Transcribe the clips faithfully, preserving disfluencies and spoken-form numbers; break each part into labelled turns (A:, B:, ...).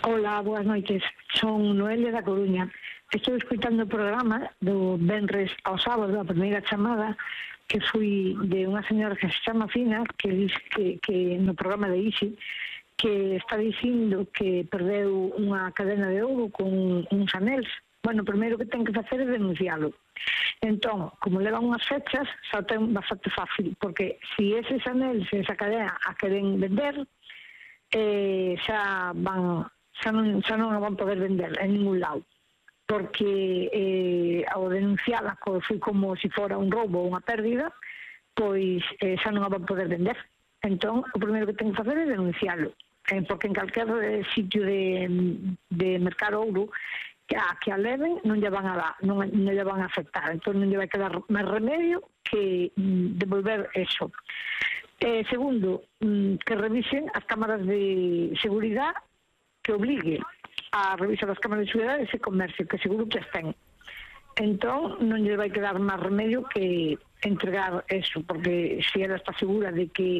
A: Hola, boas noites. Son Noelia da Coruña. Estou escutando o programa do venres ao sábado, a primeira chamada, que fui de unha señora que se chama Fina, que dice que, que no programa de Isi, que está dicindo que perdeu unha cadena de ouro con uns anéis. Bueno, o primeiro que ten que facer é denuncialo. Entón, como levan unhas fechas, xa ten bastante fácil, porque se eses anéis, esa cadena, a queren vender, eh, xa van... xa non, xa non a van poder vender en ningún lado, porque eh, ao denunciala foi como se fora un roubo ou unha pérdida, pois eh, xa non a van poder vender. Entón, o primeiro que ten que facer é denuncialo, eh, porque en calquer sitio de, de mercar ouro que a, que a leven non lle van a dar, non, non lle van a afectar, entón non lle vai quedar máis remedio que mm, devolver eso. Eh, segundo, mm, que revisen as cámaras de seguridade, que obligue a revisar as cámaras de seguridade ese comercio, que seguro que as ten. Entón, non lle vai quedar máis remedio que entregar eso, porque se ela está segura de que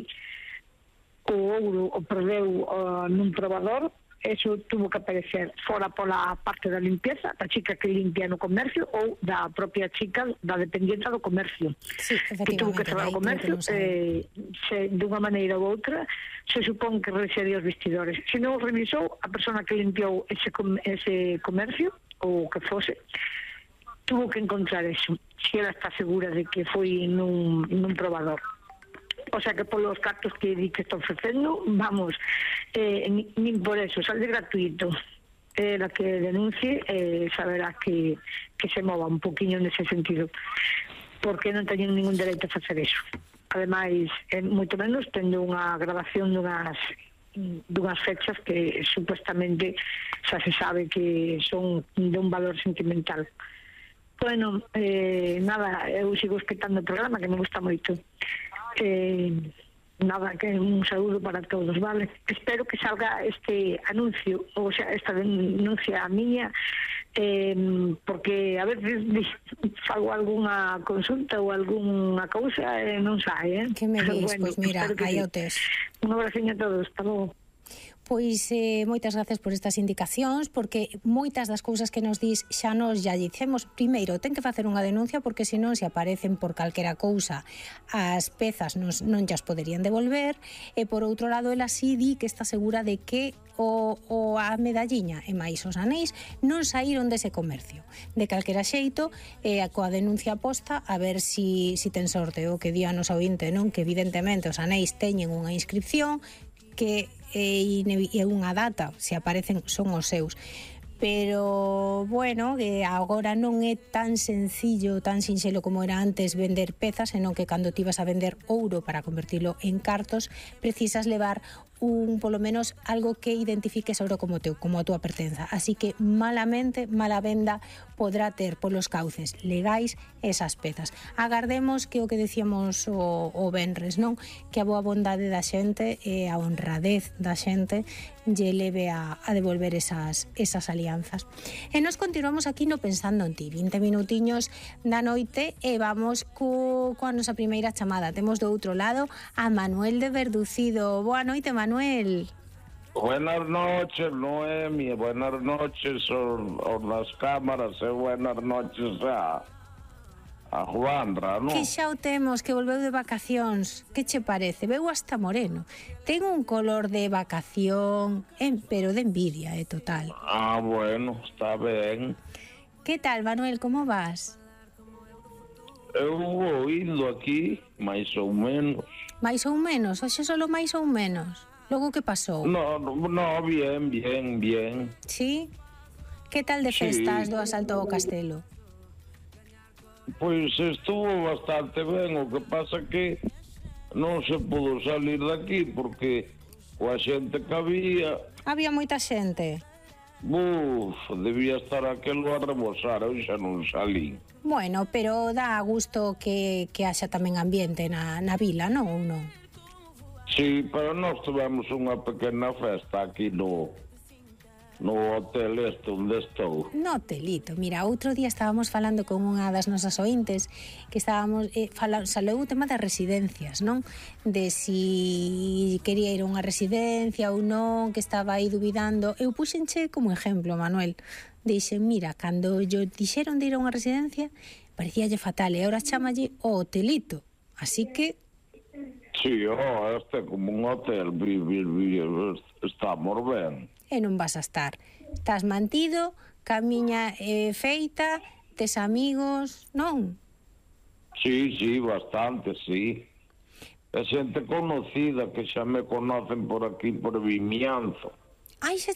A: o ouro o perdeu uh, nun probador, eso tuvo que aparecer fora pola parte da limpieza, da chica que limpia no comercio ou da propia chica, da dependiente do comercio,
B: sí,
A: que tuvo que cerrar o comercio, eh, se, de unha maneira ou outra, se supón que revisaría os vestidores. Se non o revisou, a persona que limpiou ese, ese comercio, ou que fose, tuvo que encontrar eso, se ela está segura de que foi nun, nun probador. O sea que polos cartos que di que está ofrecendo, vamos, eh, nin por eso, sale gratuito. Eh, la que denuncie eh, saberá que, que se mova un poquinho nese sentido, porque non teñen ningún dereito a facer eso. Ademais, eh, moito menos tendo unha grabación dunhas, dunhas fechas que supuestamente xa se sabe que son de un valor sentimental. Bueno, eh, nada, eu sigo escutando o programa, que me gusta moito. Eh, nada, que un saúdo para todos, vale? Espero que salga este anuncio, ou sea, esta denuncia a miña, eh, porque a veces fago algunha consulta ou algunha cousa e eh, non sai, eh?
B: Que me dis? Bueno, pois mira, aí o tes.
A: Un abraciño a todos, hasta logo.
B: Pois eh, moitas gracias por estas indicacións, porque moitas das cousas que nos dis xa nos ya dicemos. Primeiro, ten que facer unha denuncia, porque senón se aparecen por calquera cousa as pezas nos, non llas poderían devolver, e por outro lado ela sí di que está segura de que o, o a medalliña e máis os anéis non saíron dese comercio. De calquera xeito, eh, coa denuncia posta, a ver si, si ten sorte o que di a nosa ointe, non? Que evidentemente os anéis teñen unha inscripción, que é unha data, se aparecen son os seus, pero bueno, que agora non é tan sencillo, tan sinxelo como era antes vender pezas, senón que cando ti vas a vender ouro para convertilo en cartos, precisas levar un, polo menos, algo que identifique ese ouro como teu, como a túa pertenza. Así que malamente, mala venda podrá ter polos cauces legais esas pezas. Agardemos que o que decíamos o, o venres, non? Que a boa bondade da xente e a honradez da xente lle leve a, a devolver esas, esas alianzas. E nos continuamos aquí no Pensando en Ti, vinte minutiños da noite, e vamos co, coa nosa primeira chamada. Temos do outro lado a Manuel de Verducido. Boa noite, Manuel.
C: Buenas noches, Noemi, buenas noches a las cámaras e buenas noches a, a Juandra, non?
B: Que xa o temos, que volveu de vacacións. Que che parece? Veu hasta moreno. Ten un color de vacación, en, pero de envidia, é eh, total.
C: Ah, bueno, está ben.
B: Que tal, Manuel, como vas?
C: Eu vou indo aquí, máis ou menos.
B: Mais ou menos? Oxe, solo máis ou menos? Logo que pasou?
C: No, no, bien, bien, bien.
B: Sí? Que tal de festas sí. Do asalto ao castelo?
C: Pois estuvo bastante ben, o que pasa que non se pudo salir daqui porque coa xente que había...
B: Había moita xente?
C: Buf, debía estar aquelo a rebosar, eu xa non salí.
B: Bueno, pero dá gusto que, que haxa tamén ambiente na, na vila, non ou non?
C: Sí, pero nós tivemos unha pequena festa aquí no no hotel este onde estou.
B: No hotelito. Mira, outro día estábamos falando con unha das nosas ointes que estábamos eh, falando, salou o tema das residencias, non? De si quería ir a unha residencia ou non, que estaba aí dubidando. Eu puxenche como exemplo, Manuel. Dixen, mira, cando yo dixeron de ir a unha residencia, parecíalle fatal, e agora chámalle o hotelito. Así que...
C: Sí, oh, este é como un hotel, vi, vi, vi, estamos ben.
B: E non vas a estar. Estás mantido, camiña eh, feita, tes amigos, non?
C: Sí, sí, bastante, sí. É xente conocida que xa me conocen por aquí, por Vimianzo.
B: Ai, xa